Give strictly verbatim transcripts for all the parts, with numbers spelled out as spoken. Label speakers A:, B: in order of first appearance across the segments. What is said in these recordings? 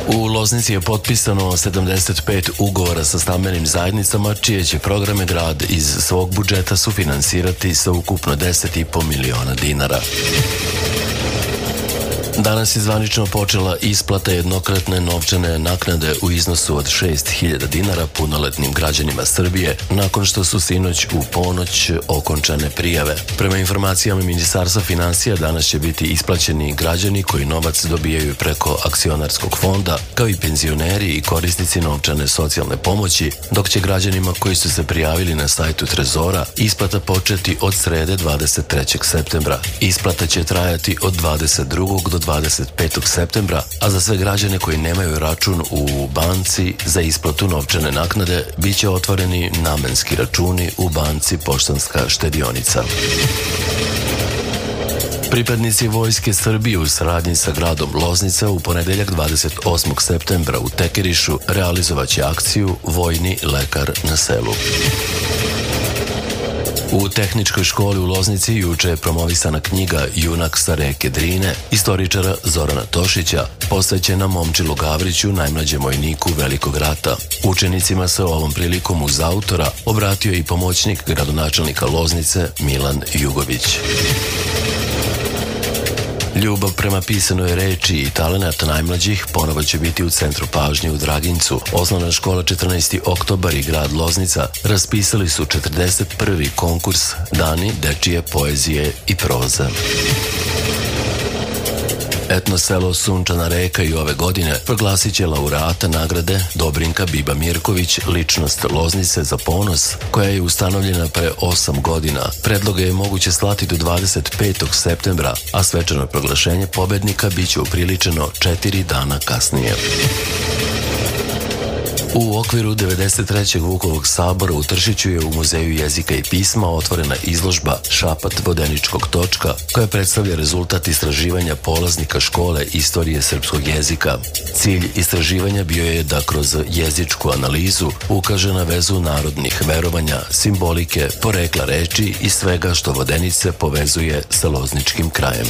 A: U Loznici je potpisano sedamdeset pet ugovora sa stambenim zajednicama, čije će programe grad iz svog budžeta sufinansirati sa ukupno deset i po miliona dinara. Danas je zvanično počela isplata jednokratne novčane naknade u iznosu od šest hiljada dinara punoletnim građanima Srbije, nakon što su sinoć u ponoć okončane prijave. Prema informacijama Ministarstva finansija, danas će biti isplaćeni građani koji novac dobijaju preko akcionarskog fonda, kao i penzioneri i korisnici novčane socijalne pomoći, dok će građanima koji su se prijavili na sajtu Trezora isplata početi od srede dvadeset trećeg septembra. Isplata će trajati od dvadeset drugog do dvadeset petog septembra, a za sve građane koji nemaju račun u banci za isplatu novčane naknade biće otvoreni namenski računi u banci Poštanska štedionica. Pripadnici Vojske Srbije u saradnji sa gradom Loznica u ponedeljak dvadeset osmog septembra u Tekirišu realizovaće akciju Vojni lekar na selu. U Tehničkoj školi u Loznici juče je promovisana knjiga Junak sa reke Drine istoričara Zorana Tošića, posvećena Momčilu Gavriću, najmlađem vojniku Velikog rata. Učenicima se ovom prilikom uz autora obratio i pomoćnik gradonačelnika Loznice Milan Jugović. Ljubav prema pisanoj reči i talenat najmlađih ponovo će biti u centru pažnje u Dragincu. Osnovna škola četrnaesti oktobar i grad Loznica raspisali su četrdeset prvi konkurs Dani dečije poezije i proze. Etno selo Sunčana reka i ove godine proglasit će laureata nagrade Dobrinka Biba Mirković, ličnost Loznice za ponos, koja je ustanovljena pre osam godina. Predloge je moguće slati do dvadeset petog septembra, a svečano proglašenje pobednika biće upriličeno četiri dana kasnije. U okviru devedeset trećeg Vukovog sabora u Tršiću je u Muzeju jezika i pisma otvorena izložba Šapat vodeničkog točka, koja predstavlja rezultat istraživanja polaznika škole istorije srpskog jezika. Cilj istraživanja bio je da kroz jezičku analizu ukaže na vezu narodnih verovanja, simbolike, porekla reči i svega što Vodenice povezuje sa lozničkim krajem.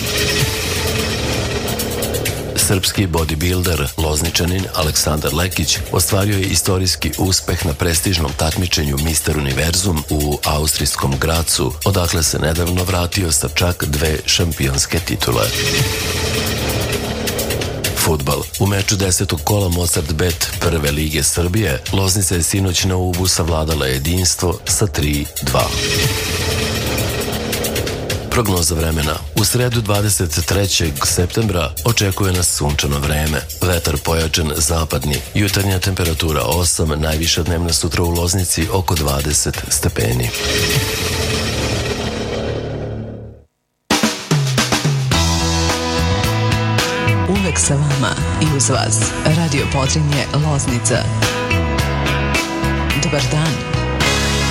A: Srpski bodybuilder, Lozničanin Aleksandar Lekić ostvario je istorijski uspeh na prestižnom takmičenju Mister Univerzum u austrijskom Gracu, odakle se nedavno vratio sa čak dve šampionske titule. Fudbal. U meču desetog kola Mozart Bet Prve lige Srbije, Loznica je sinoć na Ubu savladala jedinstvo sa tri dva. Prognoza vremena. U sredu dvadeset trećeg septembra očekuje nas sunčano vreme. Vetar pojačan zapadni. Jutarnja temperatura osam, najviša dnevna sutra u Loznici oko dvadeset stepeni.
B: Uvek sa vama i uz vas. Radio Podrinje Loznica. Dobar dan.